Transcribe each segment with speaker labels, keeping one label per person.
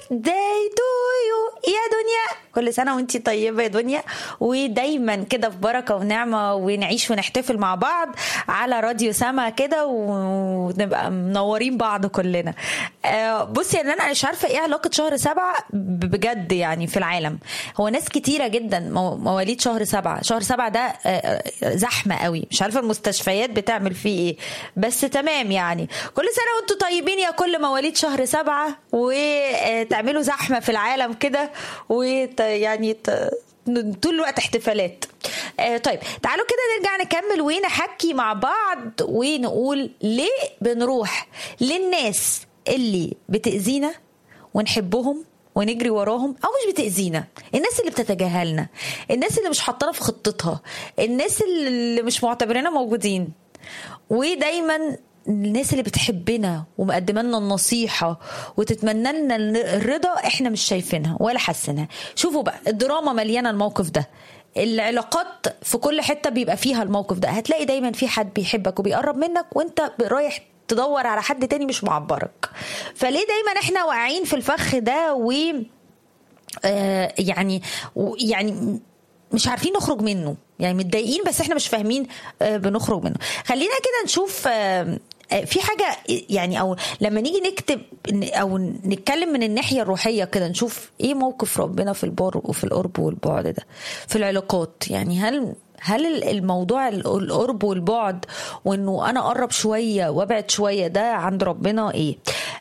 Speaker 1: birthday to you يا دنيا. كل سنة وانتي طيبة يا دنيا، ودايما كده في بركة ونعمة، ونعيش ونحتفل مع بعض على راديو سما كده، ونبقى منورين بعض كلنا. بصي يعني انا مش عارفة ايه علاقة شهر 7 بجد يعني في العالم. هو ناس كتيرة جدا مواليد شهر 7. شهر 7 ده زحمة قوي، مش عارفة المستشفيات بتعمل فيه ايه، بس تمام يعني. كل سنة وانتم طيبين يا كل مواليد شهر 7، وتعملوا زحمة في العالم كده، ويعني طول الوقت احتفالات. طيب تعالوا كده نرجع نكمل ونحكي مع بعض ونقول ليه بنروح للناس اللي بتأذينا ونحبهم ونجري وراهم، او مش بتأذينا، الناس اللي بتتجاهلنا، الناس اللي مش حاطانا في خطتها، الناس اللي مش معتبريننا موجودين، ودايما الناس اللي بتحبنا ومقدمه لنا النصيحه وتتمنى لنا الرضا احنا مش شايفينها ولا حاسينها. شوفوا بقى الدراما مليانه الموقف ده، العلاقات في كل حته بيبقى فيها الموقف ده. هتلاقي دايما في حد بيحبك وبيقرب منك، وانت رايح تدور على حد تاني مش معبرك. فليه دايما احنا واقعين في الفخ ده يعني مش عارفين نخرج منه، يعني متضايقين بس احنا مش فاهمين بنخرج منه. خلينا كده نشوف في حاجة يعني، او لما نيجي نكتب او نتكلم من الناحية الروحية كده، نشوف ايه موقف ربنا في القرب والبعد ده في العلاقات. يعني هل الموضوع القرب والبعد، وانه انا اقرب شوية وابعد شوية، ده عند ربنا ايه؟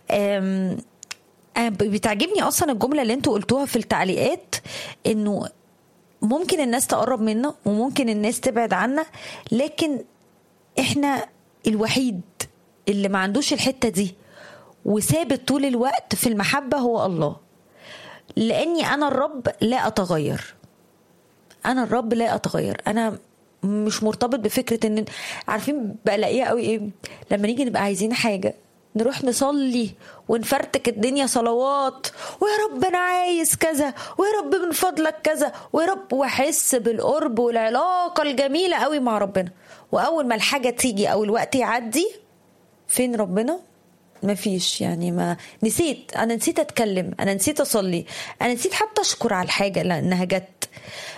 Speaker 1: بتعجبني اصلا الجملة اللي انتوا قلتوها في التعليقات، انه ممكن الناس تقرب منا وممكن الناس تبعد عنا، لكن احنا الوحيد اللي ما عندوش الحتة دي وثابت طول الوقت في المحبة هو الله. لاني انا الرب لا اتغير، انا الرب لا اتغير. انا مش مرتبط بفكرة ان عارفين بلاقيها قوي ايه، لما نيجي نبقى عايزين حاجة نروح نصلي ونفرتك الدنيا صلوات، ويا رب انا عايز كذا، ويا رب من فضلك كذا، ويا رب، واحس بالقرب والعلاقة الجميلة قوي مع ربنا. واول ما الحاجة تيجي او الوقت يعدي، فين ربنا؟ مفيش. يعني ما انا نسيت اتكلم، انا نسيت اصلي، انا نسيت حتى اشكر على الحاجة لانها جت.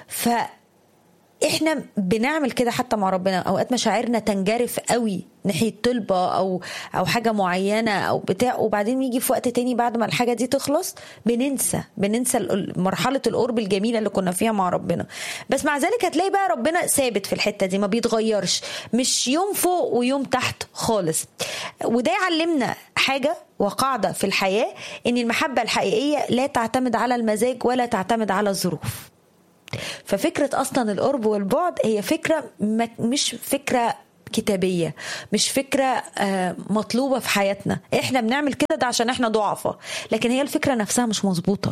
Speaker 1: احنا بنعمل كده حتى مع ربنا. اوقات مشاعرنا تنجرف قوي ناحية طلبة او حاجة معينة او بتاع، وبعدين يجي في وقت تاني بعد ما الحاجة دي تخلص بننسى مرحلة القرب الجميلة اللي كنا فيها مع ربنا. بس مع ذلك هتلاقي بقى ربنا ثابت في الحتة دي، ما بيتغيرش، مش يوم فوق ويوم تحت خالص. وده يعلمنا حاجة وقاعدة في الحياة، ان المحبة الحقيقية لا تعتمد على المزاج ولا تعتمد على الظروف. ففكرة أصلا القرب والبعد هي فكرة مش فكرة كتابية، مش فكرة مطلوبة في حياتنا. احنا بنعمل كده ده عشان احنا ضعفة، لكن هي الفكرة نفسها مش مظبوطة.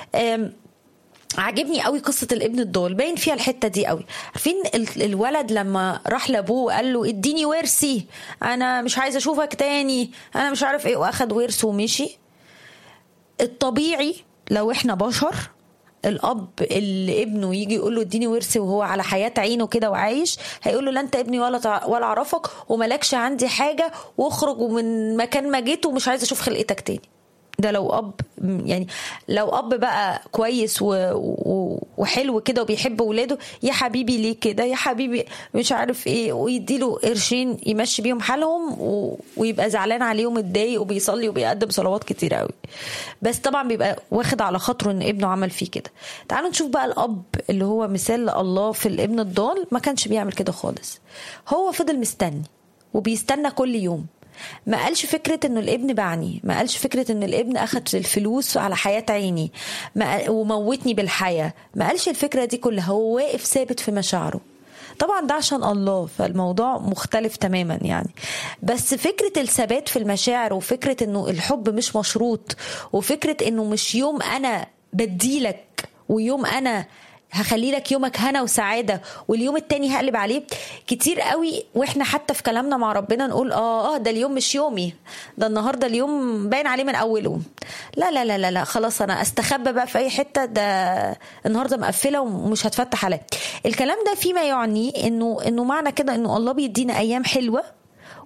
Speaker 1: عجبني قوي قصة الابن الضال، باين فيها الحتة دي قوي. عارفين الولد لما راح لابوه وقال له اديني ورثي، انا مش عايز اشوفك تاني، انا مش عارف ايه، واخد ورثه ومشي. الطبيعي لو احنا بشر، الاب اللي ابنه يجي يقول له اديني ورثي وهو على حياة عينه كده وعايش، هيقول له لا انت ابني ولا اعرفك وملكش عندي حاجة، واخرج ومن مكان ما جيت ومش عايز اشوف خلقتك تاني. ده لو اب، يعني لو اب بقى كويس وحلو كده وبيحب ولاده، يا حبيبي ليه كده، يا حبيبي مش عارف ايه، ويديله قرشين يمشي بيهم حالهم، ويبقى زعلان عليهم متضايق وبيصلي وبيقدم صلوات كتير قوي، بس طبعا بيبقى واخد على خاطره ان ابنه عمل فيه كده. تعالوا نشوف بقى الاب اللي هو مثال الله في الابن الضال، ما كانش بيعمل كده خالص. هو فضل مستني وبيستنى كل يوم. ما قالش فكرة انه الابن باعني، ما قالش فكرة انه الابن اخد الفلوس على حياة عيني وموتني بالحياة، ما قالش الفكرة دي كلها. هو واقف ثابت في مشاعره. طبعا ده عشان الله، فالموضوع مختلف تماما يعني. بس فكرة الثبات في المشاعر، وفكرة انه الحب مش مشروط، وفكرة انه مش يوم انا بديلك ويوم انا هخلي لك يومك هنا وسعادة واليوم التاني هقلب عليه. كتير قوي واحنا حتى في كلامنا مع ربنا نقول ده اليوم مش يومي، ده النهاردة اليوم باين عليه من اوله. لا لا لا لا, لا خلاص انا استخبى بقى في اي حتة، ده النهاردة مقفلة ومش هتفتح عليه. الكلام ده فيما يعني انه معنى كده انه الله بيدينا ايام حلوة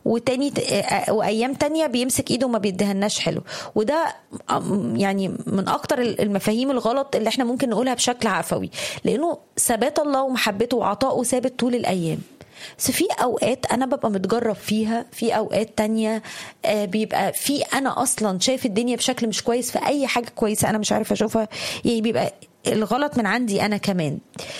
Speaker 1: وتاني وايام تانية بيمسك ايده وما بيدهناش حلو. وده يعني من اكتر المفاهيم الغلط اللي احنا ممكن نقولها بشكل عفوي، لانه ثبات الله ومحبته وعطائه ثابت طول الايام. بس في اوقات انا ببقى متجرب فيها، في اوقات تانية بيبقى في انا اصلا شايف الدنيا بشكل مش كويس، في اي حاجة كويسة انا مش عارفة اشوفها، يعني بيبقى الغلط من عندي انا كمان.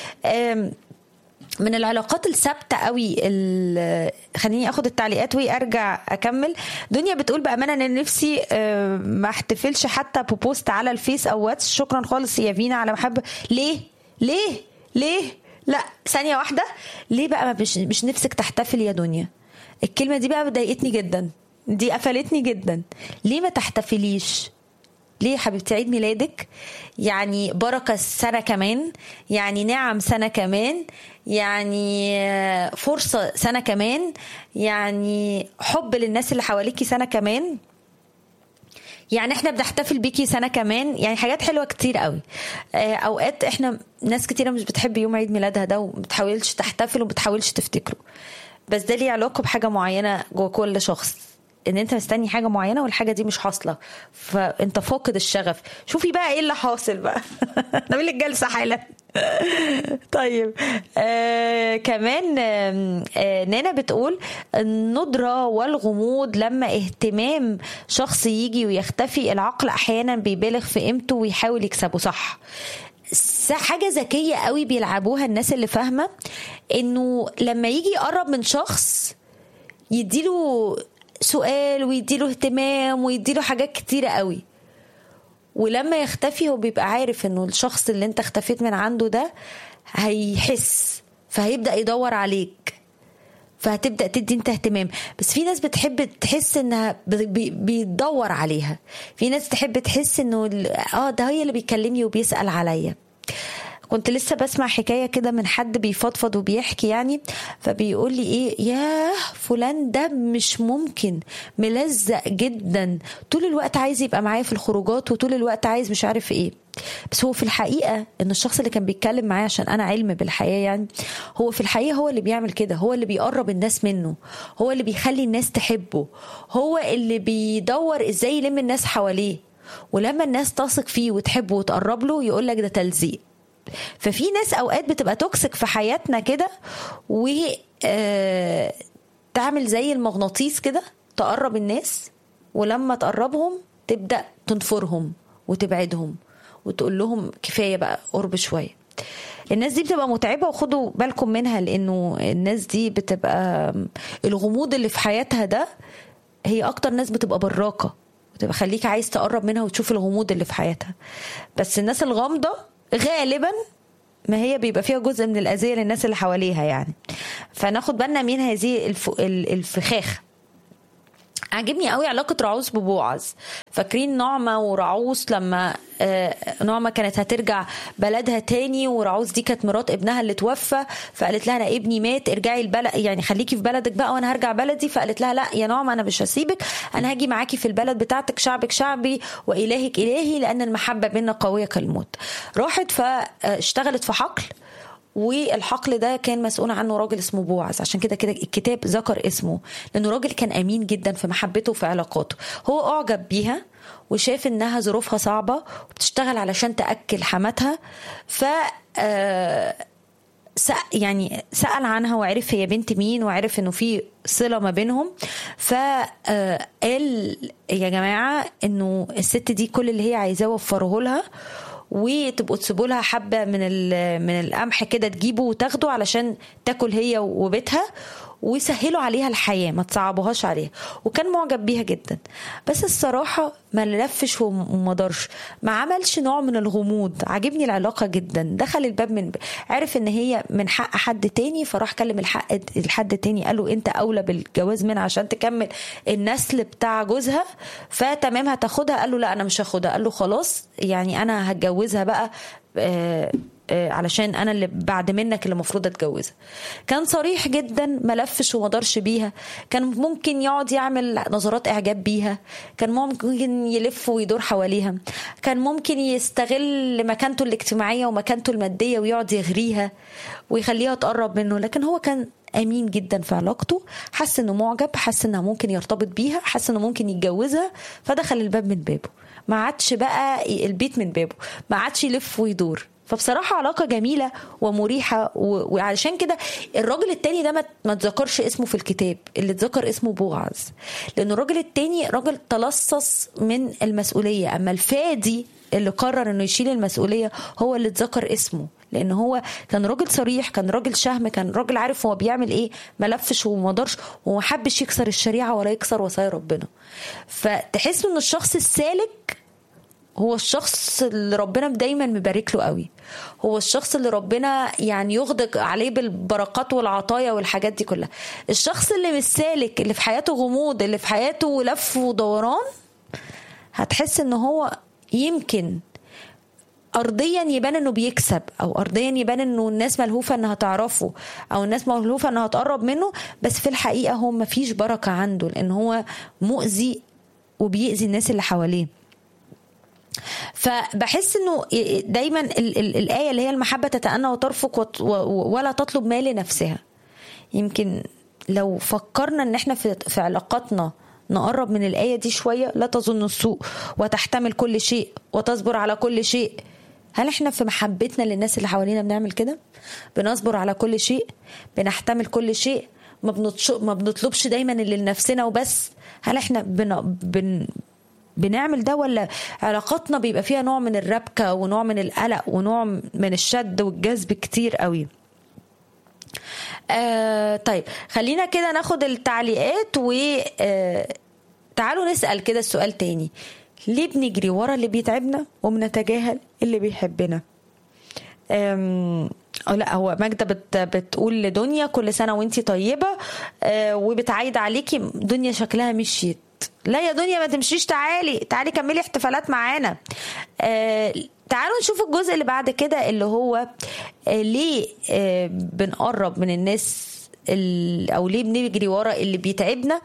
Speaker 1: من العلاقات الثابته قوي. خليني اخد التعليقات وارجع اكمل. دنيا بتقول بامانه ان نفسي ما احتفلش حتى ببوست على الفيس او واتس. شكرا خالص يا فينا على محبه. ليه لا ثانيه واحده، ليه بقى مش نفسك تحتفل يا دنيا؟ الكلمه دي بقى ضايقتني جدا، دي قفلتني جدا. ليه ما تحتفليش؟ ليه حبيبتي؟ عيد ميلادك يعني بركة سنة كمان، يعني نعم سنة كمان، يعني فرصة سنة كمان، يعني حب للناس اللي حواليكي سنة كمان، يعني احنا بنحتفل بيكي سنة كمان، يعني حاجات حلوة كتير قوي. اوقات احنا ناس كتيرة مش بتحب يوم عيد ميلادها ده وبتحاولش تحتفل وبتحاولش تفتكره، بس ده ليه علاقة بحاجة معينة جوه كل شخص، ان انت مستني حاجه معينه والحاجه دي مش حاصله، فانت فاقد الشغف. شوفي بقى ايه اللي حاصل بقى. نعمل لك جلسه حالا. طيب كمان نانا بتقول الندره والغموض لما اهتمام شخص يجي ويختفي، العقل احيانا بيبالغ في قيمته ويحاول يكسبه. صح، حاجه ذكيه قوي بيلعبوها الناس اللي فاهمه انه لما يجي يقرب من شخص يديله سؤال ويديله اهتمام ويديله حاجات كتيرة قوي، ولما يختفي هو بيبقى عارف انه الشخص اللي انت اختفيت من عنده ده هيحس، فهيبدأ يدور عليك، فهتبدأ تدي انت اهتمام. بس في ناس بتحب تحس انها بيدور عليها، في ناس تحب تحس انه ده هي اللي بيكلمني وبيسأل عليا. كنت لسه بسمع حكاية كده من حد بيفضفض وبيحكي يعني، فبيقول لي ايه، ياه فلان ده مش ممكن ملزق جدا، طول الوقت عايز يبقى معايا في الخروجات وطول الوقت عايز مش عارف ايه. بس هو في الحقيقة ان الشخص اللي كان بيتكلم معايا، عشان انا علم بالحياة يعني، هو في الحقيقة هو اللي بيعمل كده، هو اللي بيقرب الناس منه، هو اللي بيخلي الناس تحبه، هو اللي بيدور ازاي يلم الناس حواليه، ولما الناس تثق فيه وتحبه وتقرب له يقولك ده تلزيق. ففي ناس اوقات بتبقى توكسيك في حياتنا كده، و تعمل زي المغناطيس كده، تقرب الناس ولما تقربهم تبدأ تنفرهم وتبعدهم وتقول لهم كفاية بقى قرب شوية. الناس دي بتبقى متعبة وخدوا بالكم منها، لأنه الناس دي بتبقى الغموض اللي في حياتها ده هي أكتر ناس بتبقى براقة، بتبقى خليك عايز تقرب منها وتشوف الغموض اللي في حياتها. بس الناس الغامضة غالبا ما هي بيبقى فيها جزء من الأذية للناس اللي حواليها يعني. فناخد بالنا من هذه الفخاخ. عجبني قوي علاقة رعوز ببوعز. فاكرين نعمة ورعوز لما نعمة كانت هترجع بلدها تاني، ورعوز دي كانت مرات ابنها اللي توفى، فقالت لها انا ابني مات، ارجعي البلد يعني خليكي في بلدك بقى وانا هرجع بلدي. فقالت لها لا يا نعمة انا مش هسيبك، انا هاجي معاكي في البلد بتاعتك، شعبك شعبي والهك الهي، لان المحبة بيننا قوية كالموت. راحت فاشتغلت في حقل، والحقل ده كان مسؤول عنه راجل اسمه بوعز، عشان كده الكتاب ذكر اسمه، لانه راجل كان امين جدا في محبته وفي علاقاته. هو اعجب بيها وشاف انها ظروفها صعبة وبتشتغل علشان تأكل حماتها، ف يعني سأل عنها وعرف هي بنت مين وعرف انه في صلة ما بينهم. فقال يا جماعة انه الست دي كل اللي هي عايزاه وفره لها، وتبقوا تسيبوا لها حبة من القمح كده تجيبه وتاخده علشان تاكل هي وبيتها، ويسهلوا عليها الحياة ما تصعبوهاش عليها. وكان معجب بيها جدا، بس الصراحة ما لفش وما دارش، ما عملش نوع من الغموض. عجبني العلاقة جدا، دخل الباب عرف ان هي من حق حد تاني، فراح كلم الحد تاني قال له انت اولى بالجواز منها عشان تكمل النسل بتاع جوزها، فتمام هتاخدها. قال له لا انا مش هاخدها. قال له خلاص يعني انا هتجوزها بقى علشان انا اللي بعد منك اللي المفروض اتجوزها. كان صريح جدا، ما لفش وما دارش بيها. كان ممكن يقعد يعمل نظرات اعجاب بيها، كان ممكن يلف ويدور حواليها، كان ممكن يستغل مكانته الاجتماعية ومكانته المادية ويقعد يغريها ويخليها تقرب منه. لكن هو كان امين جدا في علاقته، حس انه معجب، حس انه ممكن يرتبط بيها، حس انه ممكن يتجوزها، فدخل الباب من بابه، ما عادش بقى البيت من بابه، ما عادش يلف ويدور. فبصراحة علاقة جميلة ومريحة. وعلشان كده الراجل التاني ده ما تذكرش اسمه في الكتاب، اللي اتذكر اسمه بوعز، لأن الراجل التاني راجل تلصص من المسؤولية. أما الفادي اللي قرر انه يشيل المسؤولية هو اللي اتذكر اسمه، لان هو كان راجل صريح، كان راجل شهم، كان راجل عارف هو بيعمل ايه، ما لفش وما دارش وما حبش يكسر الشريعة ولا يكسر وصايا ربنا. فتحس ان الشخص السالك هو الشخص اللي ربنا دايما مبارك له قوي، هو الشخص اللي ربنا يعني يغدق عليه بالبركات والعطايا والحاجات دي كلها. الشخص اللي مش سالك، اللي في حياته غموض، اللي في حياته لف ودوران، هتحس ان هو يمكن أرضيا يبان انه بيكسب، او أرضيا يبان انه الناس ملهوفة انها تعرفه، او الناس ملهوفة انها تقرب منه، بس في الحقيقة هو مفيش بركة عنده، لان هو مؤذي وبيأذي الناس اللي حواليه. فبحس انه دايما الآية اللي هي المحبة تتأنى وترفق ولا تطلب ما لنفسها، يمكن لو فكرنا ان احنا في علاقاتنا نقرب من الآية دي شوية، لا تظن السوء وتحتمل كل شيء وتصبر على كل شيء. هل احنا في محبتنا للناس اللي حوالينا بنعمل كده؟ بنصبر على كل شيء، بنحتمل كل شيء، ما بنطلبش دايما اللي لنفسنا وبس؟ هل احنا بنعمل ده، ولا علاقاتنا بيبقى فيها نوع من الربكة ونوع من القلق ونوع من الشد والجذب كتير قوي؟ طيب خلينا كده ناخد التعليقات تعالوا نسأل كده السؤال تاني. ليه بنجري ورا اللي بيتعبنا وبنتجاهل اللي بيحبنا؟ لا، هو ماجدة بتقول لدنيا كل سنة وانتي طيبة، وبتعايد عليكي. دنيا شكلها مشيت. لا يا دنيا ما تمشيش، تعالي كملي احتفالات معانا. تعالوا نشوف الجزء اللي بعد كده، اللي هو ليه بنقرب من الناس او ليه بنجري ورا اللي بيتعبنا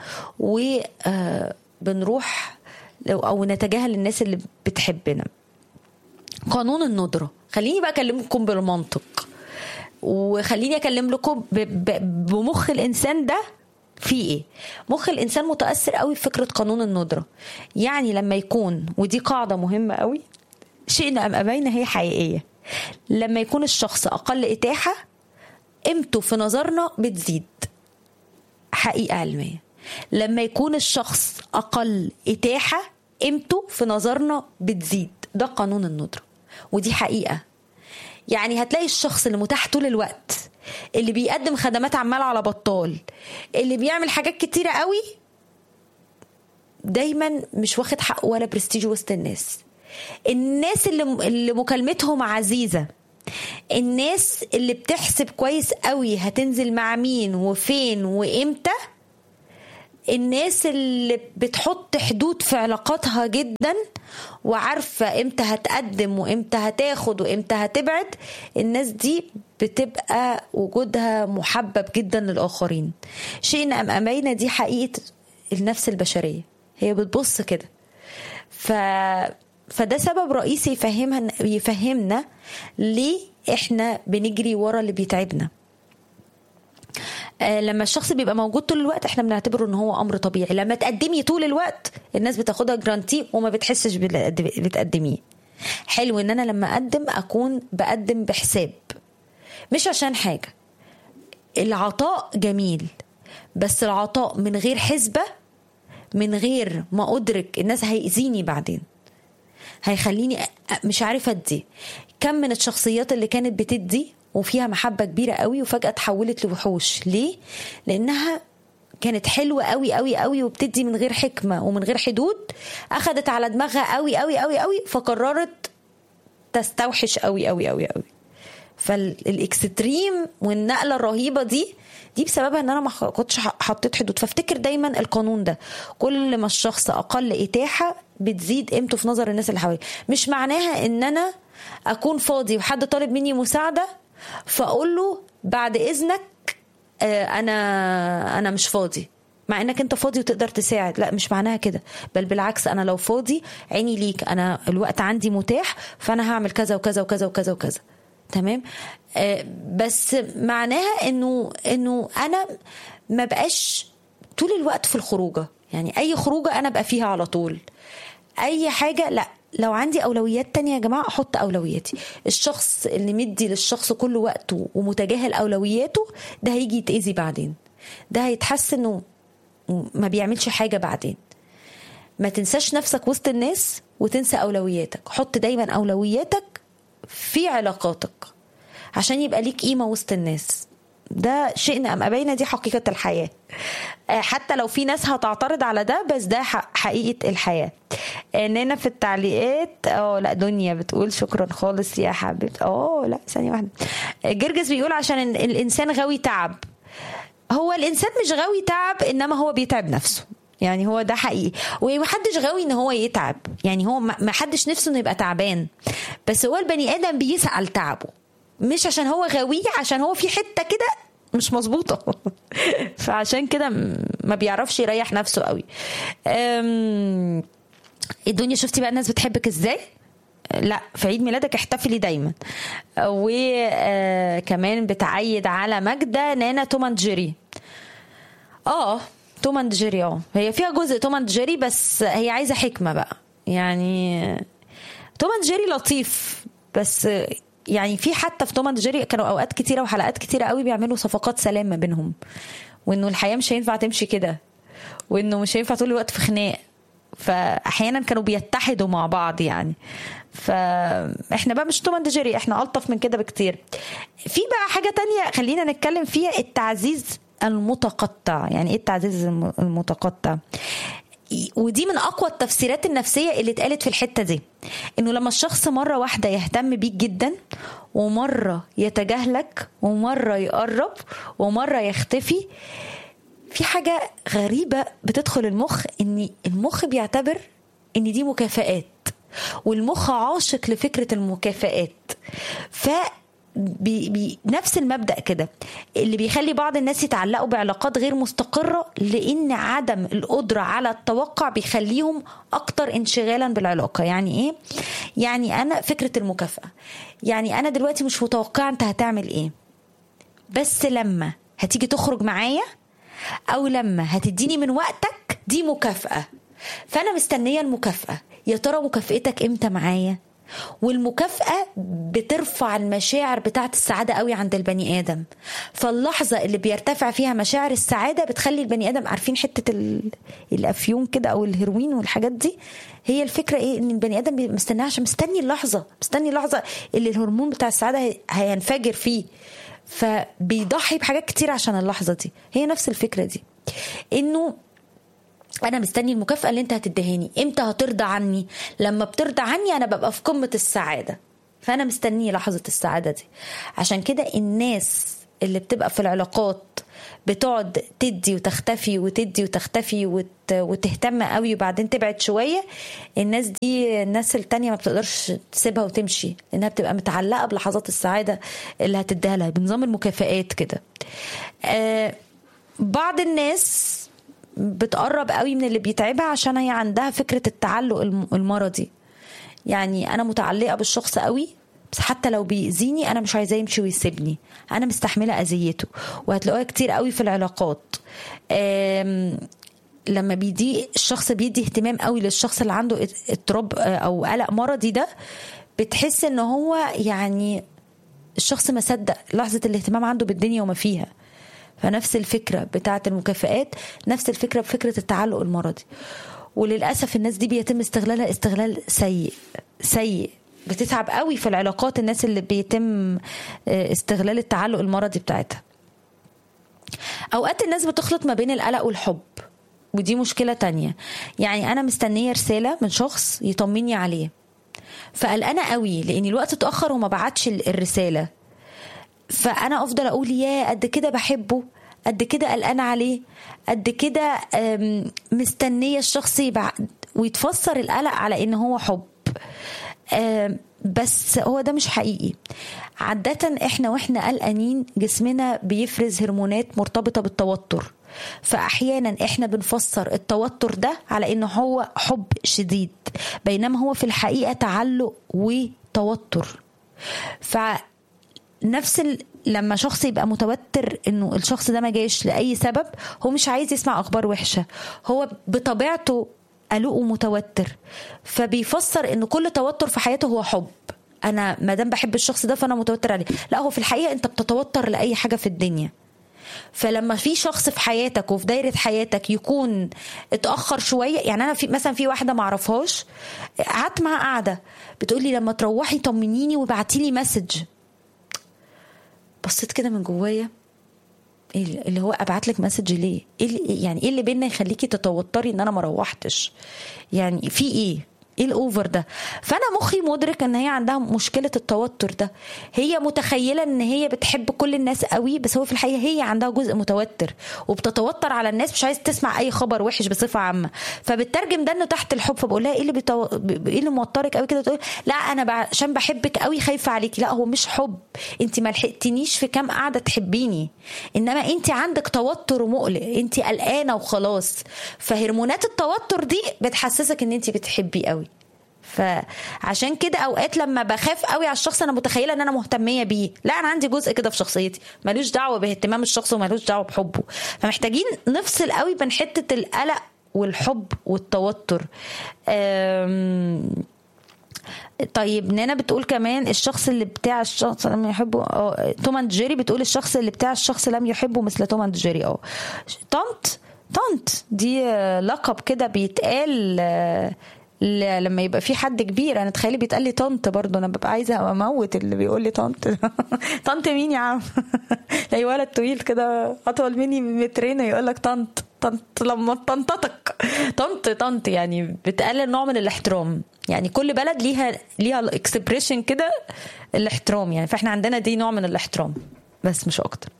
Speaker 1: وبنروح او نتجاهل الناس اللي بتحبنا. قانون الندرة. خليني بقى اكلمكم بالمنطق، وخليني اكلم لكم بمخ الانسان ده في ايه. مخ الانسان متاثر قوي بفكره قانون الندره. يعني لما يكون، ودي قاعده مهمه قوي، شئنا ام ابينا هي حقيقيه، لما يكون الشخص اقل اتاحه قيمته في نظرنا بتزيد. حقيقه علميه. لما يكون الشخص اقل اتاحه قيمته في نظرنا بتزيد. ده قانون الندره، ودي حقيقه. يعني هتلاقي الشخص اللي متاح طول الوقت، اللي بيقدم خدمات عمال على بطال، اللي بيعمل حاجات كتيرة قوي، دايما مش واخد حق ولا برستيج وسط الناس. الناس اللي مكالمتهم عزيزة، الناس اللي بتحسب كويس قوي هتنزل مع مين وفين وامتى، الناس اللي بتحط حدود في علاقاتها جدا وعارفة امتى هتقدم وامتى هتاخد وامتى هتبعد، الناس دي بتبقى وجودها محبب جدا للآخرين. شئنا أم أبينا دي حقيقة النفس البشرية، هي بتبص كده. فده سبب رئيسي يفهمنا ليه احنا بنجري ورا اللي بيتعبنا. لما الشخص بيبقى موجود طول الوقت احنا بنعتبره ان هو امر طبيعي. لما تقدمي طول الوقت الناس بتاخدها جرانتي وما بتحسش بتقدميه. حلو ان انا لما اقدم اكون بقدم بحساب، مش عشان حاجة. العطاء جميل، بس العطاء من غير حسبة، من غير ما ادرك الناس هيأذيني بعدين، هيخليني مش عارفة ادي. كم من الشخصيات اللي كانت بتدي وفيها محبة كبيرة قوي وفجأة تحولت لوحوش. ليه؟ لأنها كانت حلوة قوي قوي قوي وبتدي من غير حكمة ومن غير حدود، أخدت على دماغها قوي قوي قوي قوي فقررت تستوحش قوي قوي قوي قوي. فالاكستريم والنقلة الرهيبة دي بسببها ان انا ما كنتش حطيت حدود. فافتكر دايما القانون ده، كل ما الشخص اقل اتاحة بتزيد قيمته في نظر الناس اللي حواليه. مش معناها ان انا اكون فاضي وحد طالب مني مساعدة فاقول له بعد اذنك انا مش فاضي، مع انك انت فاضي وتقدر تساعد. لا، مش معناها كده، بل بالعكس، انا لو فاضي عيني ليك، انا الوقت عندي متاح، فانا هعمل كذا وكذا وكذا وكذا وكذا. تمام. بس معناها انه انا ما بقاش طول الوقت في الخروجه، يعني اي خروجه انا بقى فيها على طول، اي حاجه لا. لو عندي اولويات تانية يا جماعه احط اولوياتي. الشخص اللي مدي للشخص كل وقته ومتجاهل اولوياته ده هيجي يتأذي بعدين، ده هيتحس انه ما بيعملش حاجه بعدين. ما تنساش نفسك وسط الناس وتنسى اولوياتك. حط دايما اولوياتك في علاقاتك عشان يبقى ليك قيمه وسط الناس. ده شئنا ام ابينا، دي حقيقه الحياه، حتى لو في ناس هتعترض على ده، بس ده حقيقه الحياه. اننا في التعليقات لا دنيا بتقول شكرا خالص يا حبيبتي. لا ثانيه واحده. جرجس بيقول عشان الانسان غاوي تعب. هو الانسان مش غاوي تعب، انما هو بيتعب نفسه، يعني هو ده حقيقي. ومحدش غاوي ان هو يتعب، يعني هو محدش نفسه انه يبقى تعبان، بس هو البني ادم بيسعى لتعبه، مش عشان هو غاويه، عشان هو في حته كده مش مظبوطه فعشان كده ما بيعرفش يريح نفسه قوي. الدنيا شفتي بقى الناس بتحبك ازاي؟ لا، في عيد ميلادك احتفلي دايما. وكمان بتعيد على ماجدة نانا توم اند جيري. توم اند جيري هي فيها جزء توم اند جيري، بس هي عايزه حكمه بقى. يعني توم اند جيري لطيف، بس يعني في حتى في توم اند جيري كانوا اوقات كتيره وحلقات كتيره قوي بيعملوا صفقات سلام ما بينهم، وانه الحياه مش هينفع تمشي كده، وانه مش هينفع طول الوقت في خناق، فاحيانا كانوا بيتحدوا مع بعض يعني. فاحنا بقى مش توم اند جيري، احنا الطف من كده بكتير. في بقى حاجه تانية خلينا نتكلم فيها، التعزيز المتقطع. يعني ايه التعزيز المتقطع؟ ودي من اقوى التفسيرات النفسيه اللي اتقالت في الحته دي، انه لما الشخص مره واحده يهتم بيك جدا، ومره يتجاهلك، ومره يقرب، ومره يختفي، في حاجه غريبه بتدخل المخ، ان المخ بيعتبر ان دي مكافآت، والمخ عاشق لفكره المكافآت. نفس المبدأ كده اللي بيخلي بعض الناس يتعلقوا بعلاقات غير مستقرة، لأن عدم القدرة على التوقع بيخليهم أكتر انشغالا بالعلاقة. يعني إيه؟ يعني أنا فكرة المكافأة، يعني أنا دلوقتي مش متوقعة أنت هتعمل إيه، بس لما هتيجي تخرج معايا أو لما هتديني من وقتك دي مكافأة، فأنا مستنية المكافأة. يا ترى مكافأتك إمتى معايا؟ والمكافأة بترفع المشاعر بتاعت السعادة قوي عند البني آدم. فاللحظة اللي بيرتفع فيها مشاعر السعادة بتخلي البني آدم، عارفين حتة الأفيون كده أو الهيروين والحاجات دي، هي الفكرة إيه؟ إن البني آدم مستني، عشان مستني اللحظة اللي الهرمون بتاع السعادة هينفجر فيه، فبيضحي بحاجات كتير عشان اللحظة دي. هي نفس الفكرة دي، إنه أنا مستني المكافأة اللي أنت هتدهاني. إمتى هترضى عني؟ لما بترضى عني أنا ببقى في قمة السعادة، فأنا مستني لحظة السعادة دي. عشان كده الناس اللي بتبقى في العلاقات بتقعد تدي وتختفي وتدي وتختفي وتهتم قوي وبعدين تبعد شوية، الناس دي الناس التانية ما بتقدرش تسيبها وتمشي، لأنها بتبقى متعلقة بلحظات السعادة اللي هتديها لها بنظام المكافآت كده. بعض الناس بتقرب قوي من اللي بيتعبها عشان هي عندها فكرة التعلق المرضي. يعني أنا متعلقة بالشخص قوي، بس حتى لو بيأذيني أنا مش عايزاه يمشي ويسيبني، أنا مستحملة أذيته. وهتلاقوها كتير قوي في العلاقات. لما الشخص بيدي اهتمام قوي للشخص اللي عنده اضطراب أو قلق مرضي ده، بتحس إن هو يعني الشخص ما صدق لحظة الاهتمام عنده بالدنيا وما فيها. فنفس الفكرة بتاعة المكافآت، نفس الفكرة بفكرة التعلق المرضي. وللأسف الناس دي بيتم استغلالها استغلال سيء. بتتعب قوي في العلاقات الناس اللي بيتم استغلال التعلق المرضي بتاعتها. أوقات الناس بتخلط ما بين القلق والحب، ودي مشكلة تانية. يعني أنا مستنية رسالة من شخص يطمني عليه، فقلقانة قوي لأن الوقت اتأخر وما بعتش الرسالة، فأنا أفضل أقول يا قد كده بحبه، قد كده قلقانة عليه، قد كده مستنية الشخص ويتفسر القلق على إن هو حب. بس هو ده مش حقيقي. عادة إحنا وإحنا قلقانين جسمنا بيفرز هرمونات مرتبطة بالتوتر، فأحيانا إحنا بنفسر التوتر ده على إنه هو حب شديد، بينما هو في الحقيقة تعلق وتوتر. نفس لما شخص يبقى متوتر انه الشخص ده ما جاش لاي سبب، هو مش عايز يسمع اخبار وحشه، هو بطبيعته قلق ومتوتر، فبيفسر ان كل توتر في حياته هو حب. انا ما دام بحب الشخص ده فانا متوتر عليه. لا، هو في الحقيقه انت بتتوتر لاي حاجه في الدنيا. فلما في شخص في حياتك وفي دايره حياتك يكون اتاخر شويه، يعني انا مثلا في واحده ما اعرفهاش قعدت معاها قاعده بتقول لي لما تروحي طمنيني وابعتي لي مسج. بصيت كده من جوايا، اللي هو ابعت لك مسج ليه؟ يعني ايه اللي بينا يخليكي تتوتري ان انا ما روحتش؟ يعني في ايه الاوفر ده؟ فانا مخي مدرك ان هي عندها مشكله التوتر ده. هي متخيله ان هي بتحب كل الناس قوي، بس هو في الحقيقه هي عندها جزء متوتر وبتتوتر على الناس، مش عايز تسمع اي خبر وحش بصفه عامه. فبترجم ده انه تحت الحب. فبقول لها ايه اللي موترك قوي كده؟ تقول لا انا عشان بحبك قوي خايفه عليكي. لا، هو مش حب، انت ما لحقتنيش في كام قاعده تحبيني، انما انت عندك توتر ومقلق، انت قلقانه وخلاص. فهرمونات التوتر دي بتحسسك ان انت بتحبي قوي. فعشان كده اوقات لما بخاف قوي على الشخص انا متخيله ان انا مهتميه بيه. لا، انا عندي جزء كده في شخصيتي ملوش دعوه باهتمام الشخص وملوش دعوه بحبه. فمحتاجين نفصل قوي بين حته القلق والحب والتوتر. طيب نانا بتقول كمان الشخص اللي بتاع الشخص لم يحبه. توم اند جيري بتقول الشخص اللي بتاع الشخص لم يحبه مثل توم اند جيري. طنط دي لقب كده بيتقال لما يبقى في حد كبير. انا تخيلي بيتقال لي طنط برضه، انا ببقى عايزه اموت اللي بيقول لي طنط. طنط مين يا عم؟ لا، ولد طويل كده اطول مني بمترين يقول لك طنط. لما طنطتك طنط يعني بتقلل نوع من الاحترام. يعني كل بلد ليها الاكسبريشن كده الاحترام يعني. فاحنا عندنا دي نوع من الاحترام بس مش اكتر.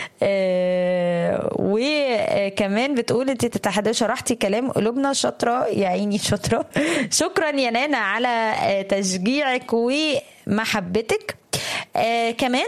Speaker 1: وكمان بتقول انت تتحدثي شرحتي كلام قلوبنا. شاطره يا عيني شاطره. شكرا يا نانا على تشجيعك ومحبتك. كمان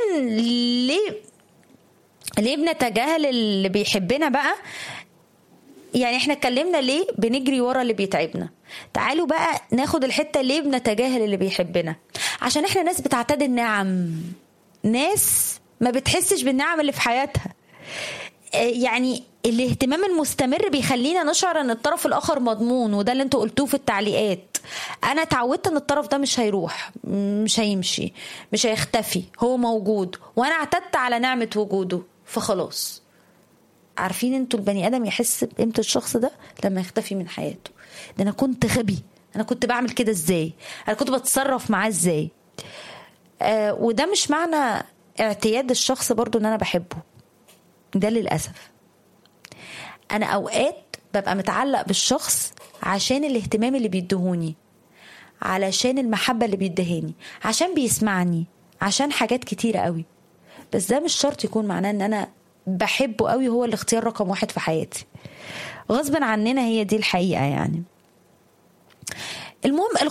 Speaker 1: ليه بنتجاهل اللي بيحبنا بقى؟ يعني احنا اتكلمنا ليه بنجري ورا اللي بيتعبنا. تعالوا بقى ناخد الحته ليه بنتجاهل اللي بيحبنا. عشان احنا ناس بتعتاد النعم، ناس ما بتحسش بالنعم اللي في حياتها. يعني الاهتمام المستمر بيخلينا نشعر ان الطرف الاخر مضمون، وده اللي انتوا قلتوه في التعليقات. انا اتعودت ان الطرف ده مش هيروح، مش هيمشي، مش هيختفي، هو موجود، وانا اعتدت على نعمة وجوده، فخلاص. عارفين انتوا البني ادم يحس بقيمة الشخص ده لما يختفي من حياته. ده انا كنت غبي، انا كنت بعمل كده ازاي، انا كنت بتصرف معاه ازاي. وده مش معنى اعتياد الشخص برضو ان انا بحبه. ده للأسف. انا اوقات ببقى متعلق بالشخص عشان الاهتمام اللي بيدهوني، علشان المحبة اللي بيدهاني، عشان بيسمعني، عشان حاجات كتيرة قوي. بس ده مش شرط يكون معناه ان انا بحبه قوي هو الاختيار رقم 1 في حياتي. غصبا عننا، هي دي الحقيقة يعني. المهم